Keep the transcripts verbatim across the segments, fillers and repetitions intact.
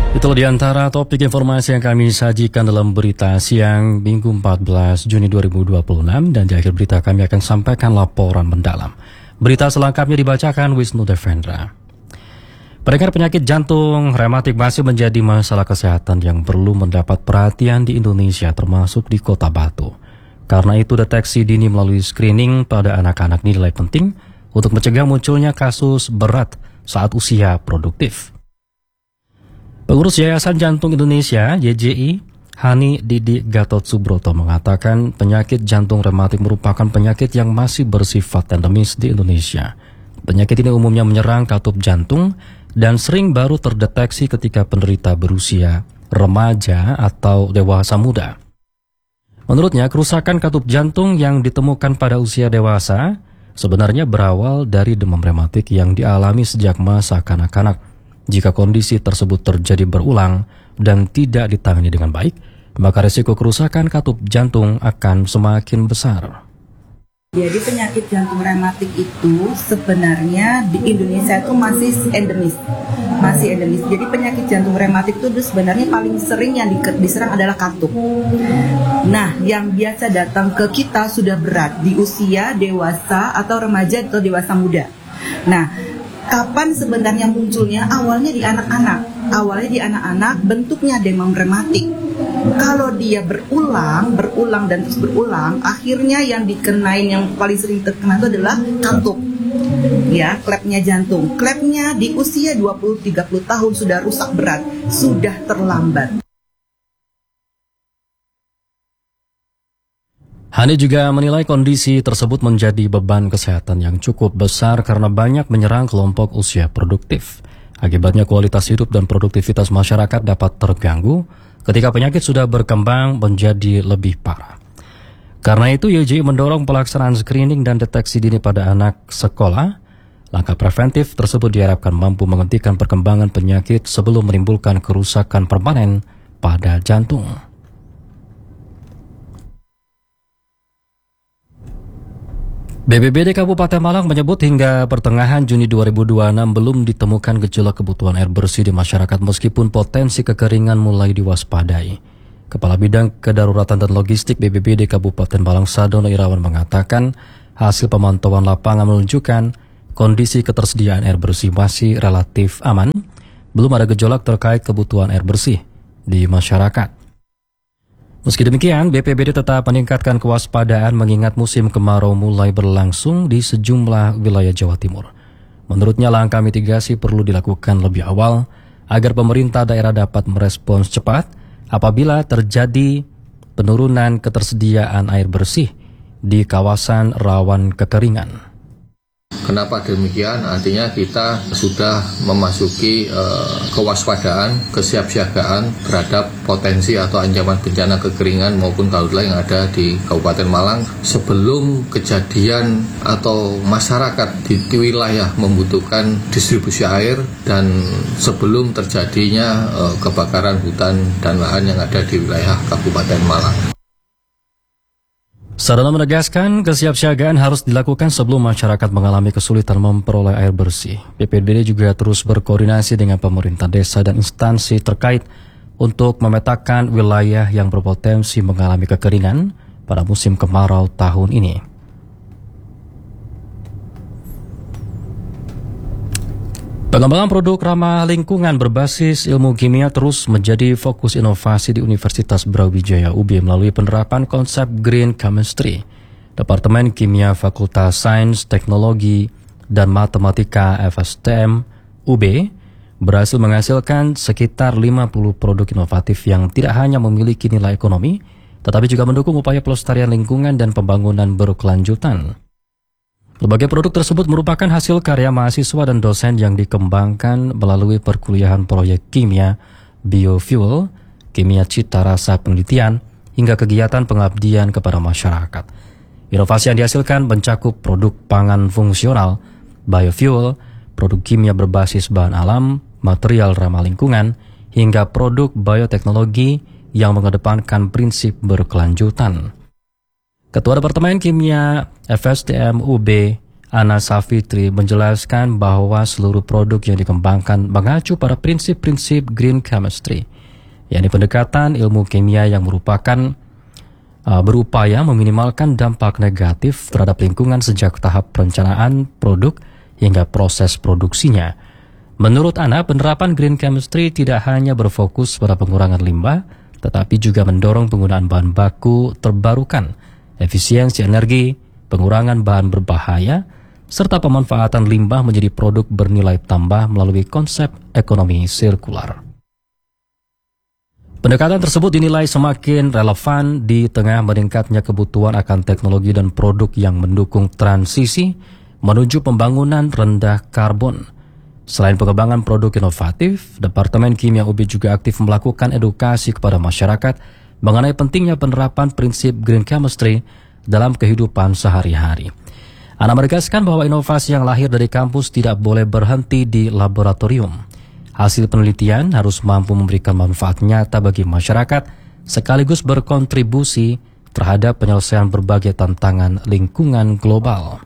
Itulah di antara topik informasi yang kami sajikan dalam berita siang Minggu empat belas Juni dua ribu dua puluh enam, dan di akhir berita kami akan sampaikan laporan mendalam. Berita selengkapnya dibacakan Wisnu Devendra. Peringatan penyakit jantung rematik masih menjadi masalah kesehatan yang perlu mendapat perhatian di Indonesia, termasuk di Kota Batu. Karena itu, deteksi dini melalui screening pada anak-anak dinilai penting untuk mencegah munculnya kasus berat saat usia produktif. Pengurus Yayasan Jantung Indonesia Y J I, Hani Didi Gatot Subroto, mengatakan penyakit jantung rematik merupakan penyakit yang masih bersifat endemis di Indonesia. Penyakit ini umumnya menyerang katup jantung dan sering baru terdeteksi ketika penderita berusia remaja atau dewasa muda. Menurutnya, kerusakan katup jantung yang ditemukan pada usia dewasa sebenarnya berawal dari demam rematik yang dialami sejak masa kanak-kanak. Jika kondisi tersebut terjadi berulang dan tidak ditangani dengan baik, maka risiko kerusakan katup jantung akan semakin besar. Jadi penyakit jantung rematik itu sebenarnya di Indonesia itu masih endemis, masih endemis. Jadi penyakit jantung rematik itu sebenarnya paling sering yang diserang adalah katup. Nah, yang biasa datang ke kita sudah berat di usia dewasa atau remaja atau dewasa muda. Nah, kapan sebenarnya munculnya? Awalnya di anak-anak. Awalnya di anak-anak bentuknya demam rematik. Kalau dia berulang, berulang dan terus berulang, akhirnya yang dikenain yang paling sering terkena itu adalah katup. Ya, klepnya jantung. Klepnya di usia dua puluh sampai tiga puluh tahun sudah rusak berat, sudah terlambat. Hani juga menilai kondisi tersebut menjadi beban kesehatan yang cukup besar karena banyak menyerang kelompok usia produktif. Akibatnya kualitas hidup dan produktivitas masyarakat dapat terganggu ketika penyakit sudah berkembang menjadi lebih parah. Karena itu, Y J I mendorong pelaksanaan screening dan deteksi dini pada anak sekolah. Langkah preventif tersebut diharapkan mampu menghentikan perkembangan penyakit sebelum menimbulkan kerusakan permanen pada jantung. B P B D Kabupaten Malang menyebut hingga pertengahan Juni dua ribu dua puluh enam belum ditemukan gejolak kebutuhan air bersih di masyarakat meskipun potensi kekeringan mulai diwaspadai. Kepala Bidang Kedaruratan dan Logistik B P B D Kabupaten Malang, Sadono Irawan, mengatakan hasil pemantauan lapangan menunjukkan kondisi ketersediaan air bersih masih relatif aman, belum ada gejolak terkait kebutuhan air bersih di masyarakat. Meski demikian, B P B D tetap meningkatkan kewaspadaan mengingat musim kemarau mulai berlangsung di sejumlah wilayah Jawa Timur. Menurutnya, langkah mitigasi perlu dilakukan lebih awal agar pemerintah daerah dapat merespons cepat apabila terjadi penurunan ketersediaan air bersih di kawasan rawan kekeringan. Kenapa demikian? Artinya kita sudah memasuki uh, kewaspadaan, kesiapsiagaan terhadap potensi atau ancaman bencana kekeringan maupun karhutla yang ada di Kabupaten Malang sebelum kejadian atau masyarakat di, di wilayah membutuhkan distribusi air dan sebelum terjadinya uh, kebakaran hutan dan lahan yang ada di wilayah Kabupaten Malang. Sadono menegaskan kesiapsiagaan harus dilakukan sebelum masyarakat mengalami kesulitan memperoleh air bersih. B P B D juga terus berkoordinasi dengan pemerintah desa dan instansi terkait untuk memetakan wilayah yang berpotensi mengalami kekeringan pada musim kemarau tahun ini. Pengembangan produk ramah lingkungan berbasis ilmu kimia terus menjadi fokus inovasi di Universitas Brawijaya U B melalui penerapan konsep Green Chemistry. Departemen Kimia Fakultas Sains, Teknologi, dan Matematika F S T M U B berhasil menghasilkan sekitar lima puluh produk inovatif yang tidak hanya memiliki nilai ekonomi, tetapi juga mendukung upaya pelestarian lingkungan dan pembangunan berkelanjutan. Berbagai produk tersebut merupakan hasil karya mahasiswa dan dosen yang dikembangkan melalui perkuliahan proyek kimia, biofuel, kimia cita rasa penelitian, hingga kegiatan pengabdian kepada masyarakat. Inovasi yang dihasilkan mencakup produk pangan fungsional, biofuel, produk kimia berbasis bahan alam, material ramah lingkungan, hingga produk bioteknologi yang mengedepankan prinsip berkelanjutan. Ketua Departemen Kimia F S T M U B Ana Safitri, menjelaskan bahwa seluruh produk yang dikembangkan mengacu pada prinsip-prinsip green chemistry, yakni pendekatan ilmu kimia yang merupakan uh, berupaya meminimalkan dampak negatif terhadap lingkungan sejak tahap perencanaan produk hingga proses produksinya. Menurut Ana, penerapan green chemistry tidak hanya berfokus pada pengurangan limbah, tetapi juga mendorong penggunaan bahan baku terbarukan, efisiensi energi, pengurangan bahan berbahaya, serta pemanfaatan limbah menjadi produk bernilai tambah melalui konsep ekonomi sirkular. Pendekatan tersebut dinilai semakin relevan di tengah meningkatnya kebutuhan akan teknologi dan produk yang mendukung transisi menuju pembangunan rendah karbon. Selain pengembangan produk inovatif, Departemen Kimia U B juga aktif melakukan edukasi kepada masyarakat mengenai pentingnya penerapan prinsip green chemistry dalam kehidupan sehari-hari. Ana menegaskan bahwa inovasi yang lahir dari kampus tidak boleh berhenti di laboratorium. Hasil penelitian harus mampu memberikan manfaat nyata bagi masyarakat, sekaligus berkontribusi terhadap penyelesaian berbagai tantangan lingkungan global.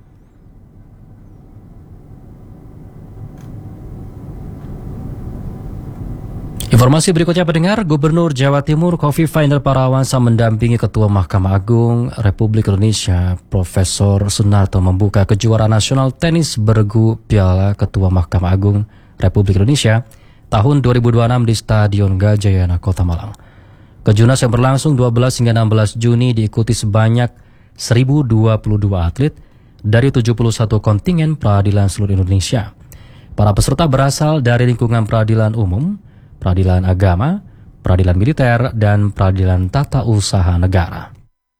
Informasi berikutnya pendengar, Gubernur Jawa Timur Khofifah Indar Parawansa mendampingi Ketua Mahkamah Agung Republik Indonesia Profesor Sunarto membuka kejuaraan nasional tenis bergu Piala Ketua Mahkamah Agung Republik Indonesia tahun dua ribu dua puluh enam di Stadion Gajayana, Kota Malang. Kejuaraan yang berlangsung dua belas hingga enam belas Juni diikuti sebanyak seribu dua puluh dua atlet dari tujuh puluh satu kontingen peradilan seluruh Indonesia. Para peserta berasal dari lingkungan peradilan umum, peradilan agama, peradilan militer, dan peradilan tata usaha negara.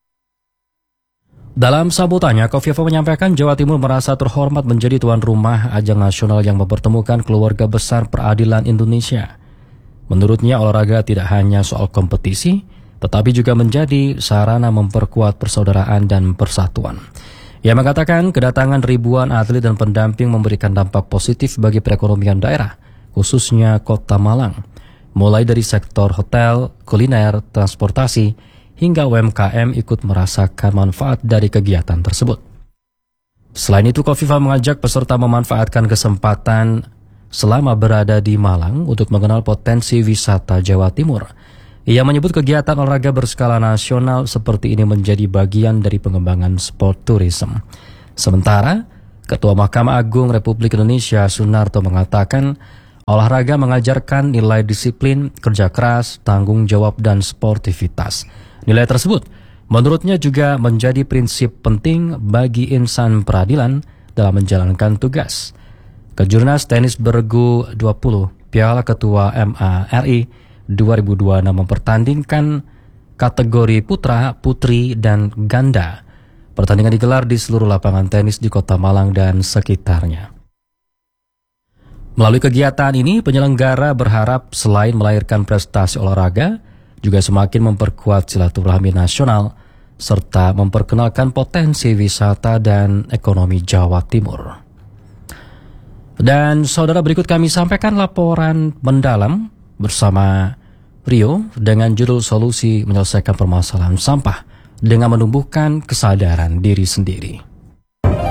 Dalam sambutannya, Khofifah menyampaikan Jawa Timur merasa terhormat menjadi tuan rumah ajang nasional yang mempertemukan keluarga besar peradilan Indonesia. Menurutnya, olahraga tidak hanya soal kompetisi, tetapi juga menjadi sarana memperkuat persaudaraan dan persatuan. Ia mengatakan kedatangan ribuan atlet dan pendamping memberikan dampak positif bagi perekonomian daerah, khususnya Kota Malang. Mulai dari sektor hotel, kuliner, transportasi, hingga U M K M ikut merasakan manfaat dari kegiatan tersebut. Selain itu, Khofifah mengajak peserta memanfaatkan kesempatan selama berada di Malang untuk mengenal potensi wisata Jawa Timur. Ia menyebut kegiatan olahraga berskala nasional seperti ini menjadi bagian dari pengembangan sport tourism. Sementara, Ketua Mahkamah Agung Republik Indonesia Sunarto mengatakan, olahraga mengajarkan nilai disiplin, kerja keras, tanggung jawab, dan sportivitas. Nilai tersebut menurutnya juga menjadi prinsip penting bagi insan peradilan dalam menjalankan tugas. Kejurnas tenis bergu dua puluh Piala Ketua M A R I dua ribu dua puluh enam mempertandingkan kategori putra, putri, dan ganda. Pertandingan digelar di seluruh lapangan tenis di Kota Malang dan sekitarnya. Melalui kegiatan ini, penyelenggara berharap selain melahirkan prestasi olahraga, juga semakin memperkuat silaturahmi nasional, serta memperkenalkan potensi wisata dan ekonomi Jawa Timur. Dan saudara, berikut kami sampaikan laporan mendalam bersama Rio dengan judul Solusi Menyelesaikan Permasalahan Sampah dengan Menumbuhkan Kesadaran Diri Sendiri.